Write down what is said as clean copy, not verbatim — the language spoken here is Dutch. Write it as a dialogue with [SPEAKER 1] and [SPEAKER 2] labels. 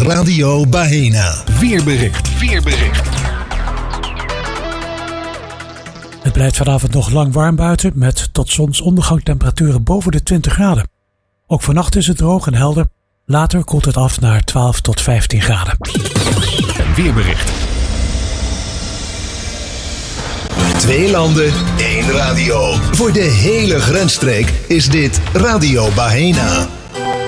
[SPEAKER 1] Radio Baena.
[SPEAKER 2] Weerbericht.
[SPEAKER 3] Het blijft vanavond nog lang warm buiten met tot zonsondergangtemperaturen boven de 20 graden. Ook vannacht is het droog en helder. Later koelt het af naar 12 tot 15 graden.
[SPEAKER 2] Een weerbericht.
[SPEAKER 1] 2 landen, 1 radio. Voor de hele grensstreek is dit Radio Baena.